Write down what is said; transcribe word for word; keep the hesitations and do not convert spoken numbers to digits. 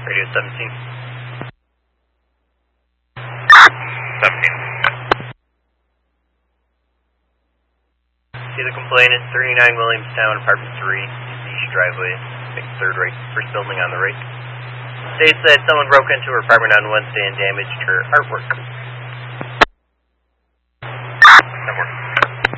Radio seventeen. seventeen. See the complainant, thirty-nine Williamstown, apartment three, east driveway, make third right, first building on the right. States that someone broke into her apartment on Wednesday and damaged her artwork.